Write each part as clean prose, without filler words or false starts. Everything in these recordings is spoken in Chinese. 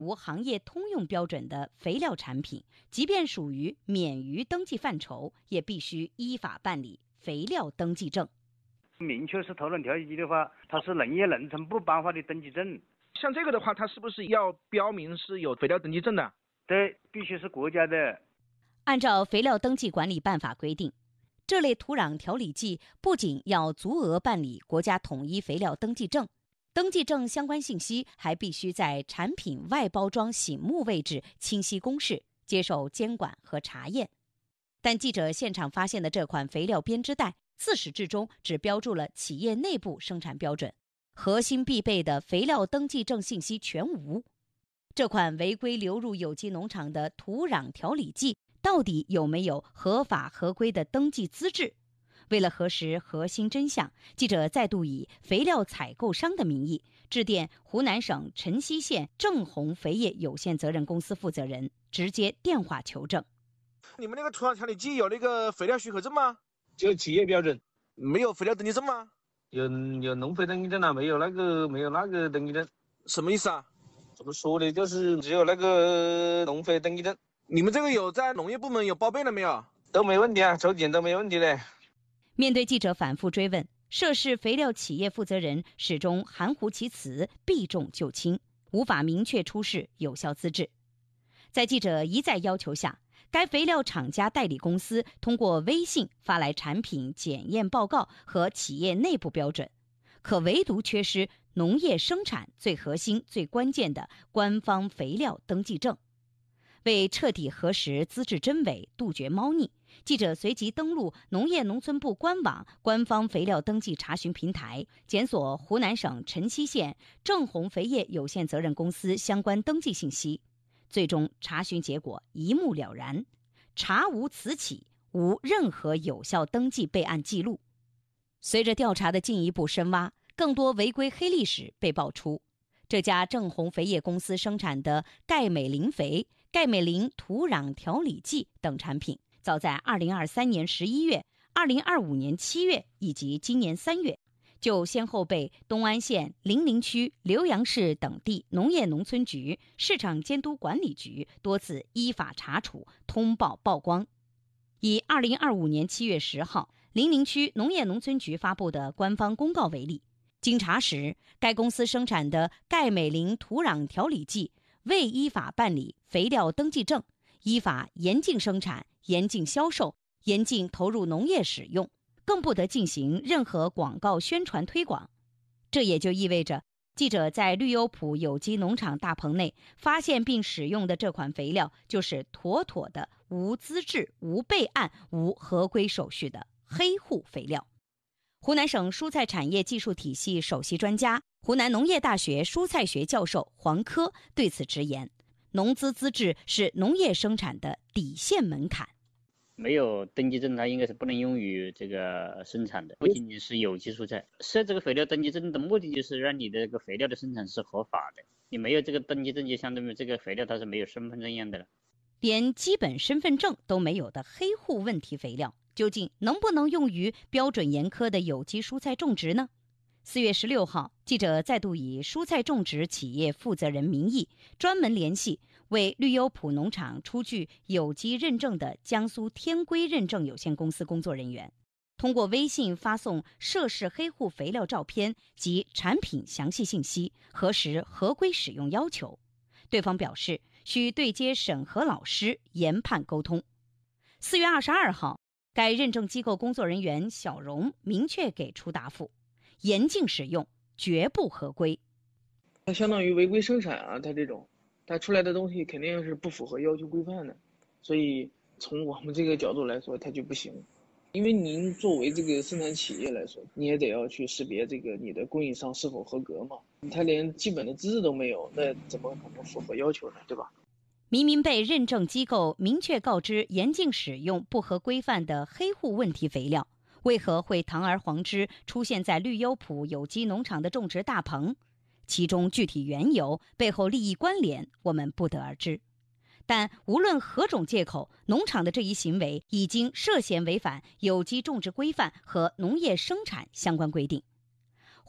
无行业通用标准的肥料产品，即便属于免于登记范畴，也必须依法办理肥料登记证。 明确是土壤调理剂的话，它是农业农村部颁发的登记证。 像这个的话，它是不是要标明是有肥料登记证的？ 对，必须是国家的。 按照肥料登记管理办法规定，这类土壤调理剂不仅要足额办理国家统一肥料登记证，登记证相关信息还必须在产品外包装醒目位置清晰公示，接受监管和查验。但记者现场发现的这款肥料编织袋，自始至终只标注了企业内部生产标准，核心必备的肥料登记证信息全无。这款违规流入有机农场的土壤调理剂到底有没有合法合规的登记资质？为了核实核心真相，记者再度以肥料采购商的名义致电湖南省辰溪县正红肥业有限责任公司负责人，直接电话求证。 你们那个土壤调理剂有那个肥料许可证吗？ 就企业标准。 没有肥料登记证吗？ 有农肥登记证啊，没有那个登记证。 什么意思啊？ 怎么说的？就是只有那个农肥登记证。 你们这个有在农业部门有报备了没有？ 都没问题啊，抽检都没问题的。 面对记者反复追问，涉事肥料企业负责人始终含糊其辞，避重就轻，无法明确出示有效资质。在记者一再要求下，该肥料厂家代理公司通过微信发来产品检验报告和企业内部标准，可唯独缺失农业生产最核心、最关键的官方肥料登记证。为彻底核实资质真伪，杜绝猫腻，记者随即登录农业农村部官网官方肥料登记查询平台，检索湖南省辰溪县正红肥业有限责任公司相关登记信息，最终查询结果一目了然，查无此企，无任何有效登记备案记录。随着调查的进一步深挖，更多违规黑历史被爆出。这家正红肥业公司生产的钙镁磷肥、钙镁磷土壤调理剂等产品，早在2023年11月、2025年7月以及今年3月，就先后被东安县、零陵区、浏阳市等地农业农村局、市场监督管理局多次依法查处、通报曝光。以2025年7月10号零陵区农业农村局发布的官方公告为例，经查实，该公司生产的钙镁磷土壤调理剂未依法办理肥料登记证，依法严禁生产、严禁销售、严禁投入农业使用，更不得进行任何广告宣传推广。这也就意味着，记者在绿优普有机农场大棚内发现并使用的这款肥料，就是妥妥的无资质、无备案、无合规手续的黑户肥料。湖南省蔬菜产业技术体系首席专家、湖南农业大学蔬菜学教授黄科对此直言，农资资质是农业生产的底线门槛。 没有登记证，它应该是不能用于这个生产的，不仅仅是有机蔬菜。设这个肥料登记证的目的就是让你的这个肥料的生产是合法的，你没有这个登记证，就相当于这个肥料它是没有身份证一样的了。 连基本身份证都没有的黑户问题肥料，究竟能不能用于标准严苛的有机蔬菜种植呢？4月16号，记者再度以蔬菜种植企业负责人名义，专门联系为绿优普农场出具有机认证的江苏天归认证有限公司工作人员，通过微信发送涉事黑户肥料照片及产品详细信息，核实合规使用要求。对方表示需对接审核老师研判沟通。4月22号，该认证机构工作人员小荣明确给出答复：严禁使用，绝不合规。 它相当于违规生产啊，它出来的东西肯定是不符合要求规范的，所以从我们这个角度来说，它就不行。因为您作为这个生产企业来说，你也得要去识别这个你的供应商是否合格嘛。他连基本的资质都没有，那怎么可能符合要求呢？对吧？ 明明被认证机构明确告知严禁使用不合规范的黑户问题肥料，为何会堂而皇之出现在绿优普有机农场的种植大棚？其中具体缘由、背后利益关联，我们不得而知。但无论何种借口，农场的这一行为已经涉嫌违反有机种植规范和农业生产相关规定。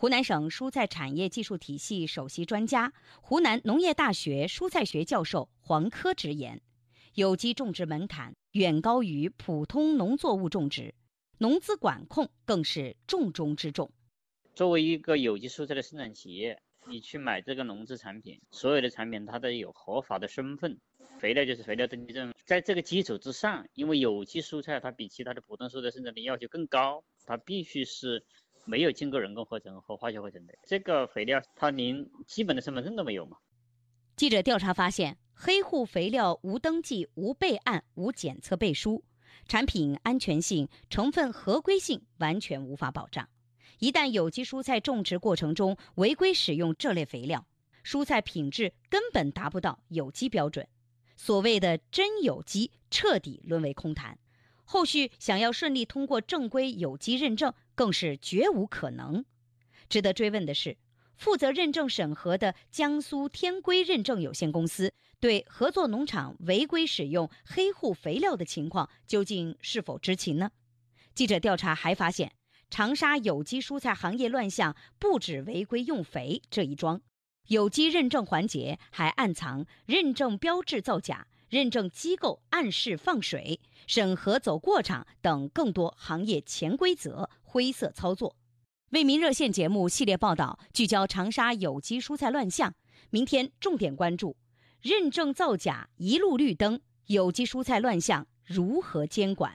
湖南省蔬菜产业技术体系首席专家、湖南农业大学蔬菜学教授黄科直言，有机种植门槛远高于普通农作物种植，农资管控更是重中之重。 作为一个有机蔬菜的生产企业，你去买这个农资产品，所有的产品它都有合法的身份，肥料就是肥料登记证。在这个基础之上，因为有机蔬菜它比其他的普通蔬菜生产的要求更高，它必须是没有经过人工合成和化学合成的。这个肥料它连基本的身份证都没有嘛。 记者调查发现，黑户肥料无登记、无备案、无检测背书，产品安全性、成分合规性完全无法保障。一旦有机蔬菜种植过程中违规使用这类肥料，蔬菜品质根本达不到有机标准，所谓的真有机彻底沦为空谈。后续想要顺利通过正规有机认证，更是绝无可能。值得追问的是，负责认证审核的江苏天规认证有限公司对合作农场违规使用黑户肥料的情况究竟是否知情呢？记者调查还发现，长沙有机蔬菜行业乱象不止违规用肥这一桩，有机认证环节还暗藏认证标志造假、认证机构暗示放水、审核走过场等更多行业潜规则、灰色操作。为民热线节目系列报道聚焦长沙有机蔬菜乱象，明天重点关注认证造假一路绿灯，有机蔬菜乱象如何监管？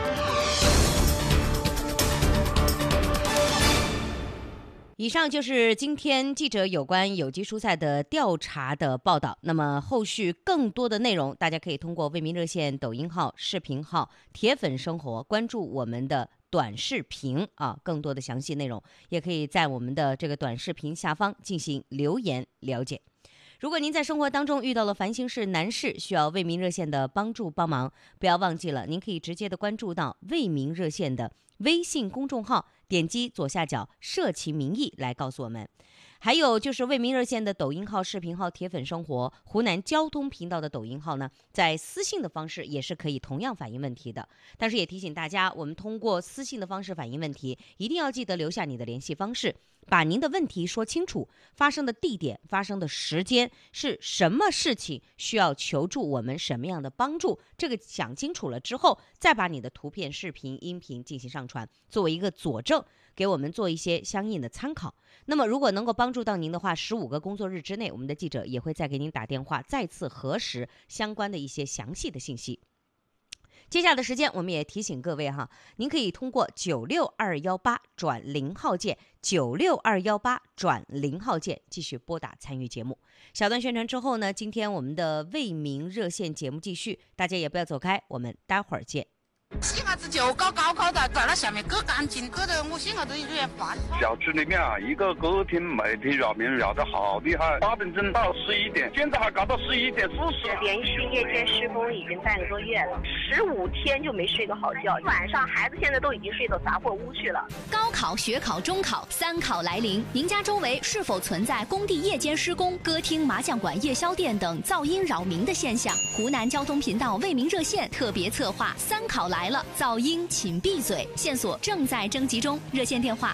以上就是今天记者有关有机蔬菜的调查的报道。那么后续更多的内容，大家可以通过为民热线抖音号、视频号铁粉生活关注我们的短视频啊，更多的详细内容也可以在我们的这个短视频下方进行留言了解。如果您在生活当中遇到了烦心事难事，需要为民热线的帮助帮忙，不要忘记了您可以直接的关注到为民热线的微信公众号，点击左下角社其民意来告诉我们。还有就是为民热线的抖音号、视频号铁粉生活，湖南交通频道的抖音号呢，在私信的方式也是可以同样反映问题的。但是也提醒大家，我们通过私信的方式反映问题，一定要记得留下你的联系方式，把您的问题说清楚，发生的地点、发生的时间是什么事情，需要求助我们什么样的帮助，这个讲清楚了之后，再把你的图片、视频、音频进行上传，作为一个佐证，给我们做一些相应的参考。那么如果能够帮助到您的话，15个工作日之内，我们的记者也会再给您打电话，再次核实相关的一些详细的信息。接下来的时间，我们也提醒各位哈，您可以通过96218转0号键，96218转0号键继续拨打参与节目。小段宣传之后呢，今天我们的为民热线节目继续，大家也不要走开，我们待会儿见。 洗牙子就搞高高的，在那下面割干净，割得我洗牙子有点烦。 小区里面啊，一个歌厅媒体扰民扰得好厉害，8点钟到11点，现在还搞到11点40。 连续夜间施工已经半个月了，15天就没睡个好觉，晚上孩子现在都已经睡到杂货屋去了。 高考、学考、中考3考来临，您家周围是否存在工地夜间施工、歌厅、麻将馆、夜宵店等噪音扰民的现象？湖南交通频道为民热线特别策划3考来了，噪音请闭嘴，线索正在征集中，热线电话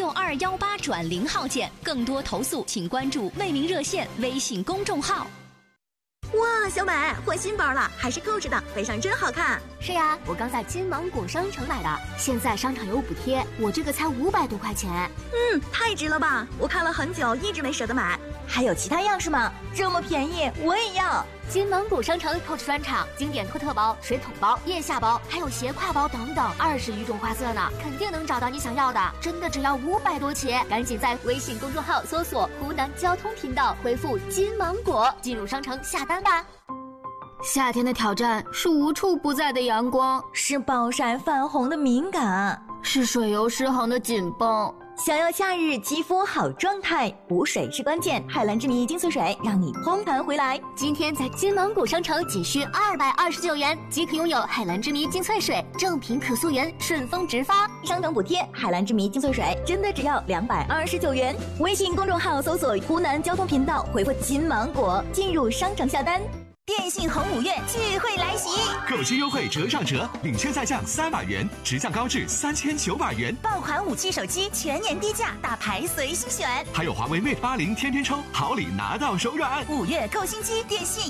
96218转0号键，更多投诉请关注为民热线微信公众号。 哇，小美换新包了，还是 Coach 的，背上真好看。 是呀，我刚在金芒果商城买的，现在商场有补贴，我这个才500多块钱。 太值了吧！我看了很久，一直没舍得买。还有其他样式吗？这么便宜，我也要。 金芒果商城 Coach 专场，经典托特包、水桶包、腋下包，还有斜挎包等等，20余种花色呢，肯定能找到你想要的。真的只要500多起，赶紧在微信公众号搜索湖南交通频道，回复金芒果，进入商城下单吧。 夏天的挑战是无处不在的阳光， 是暴晒泛红的敏感， 是水油失衡的紧绷。 想要夏日肌肤好状态，补水是关键。海蓝之谜精粹水让你通弹回来。 今天在金芒果商城仅需229元即可拥有海蓝之谜精粹水，正品可溯源，顺丰直发。 商城补贴，海蓝之谜精粹水真的只要229元。微信公众号搜索湖南交通频道，回复金芒果进入商城下单。 电信红5月聚会来袭， 购机优惠折上折，领券再降300元，直降高至3900元。 爆款5G手机全年低价，大牌随心选。 还有华为 Mate 80天天抽，好礼拿到手软。 5月购新机，电信